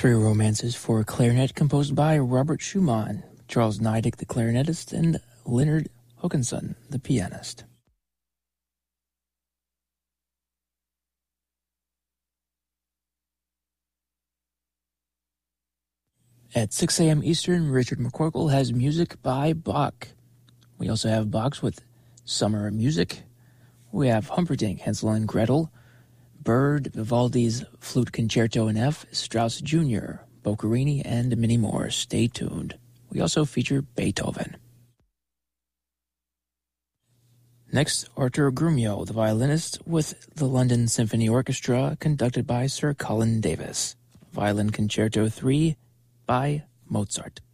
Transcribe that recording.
Three romances for clarinet composed by Robert Schumann, Charles Neidig, the clarinetist, and Leonard Hokanson, the pianist. At 6 a.m. Eastern, Richard McCorkle has music by Bach. We also have Bach's with Summer Music. We have Humperdinck, Hansel and Gretel, Bird, Vivaldi's Flute Concerto in F, Strauss Jr., Boccherini, and many more. Stay tuned. We also feature Beethoven. Next, Artur Grumio, the violinist, with the London Symphony Orchestra, conducted by Sir Colin Davis. Violin Concerto 3 by Mozart.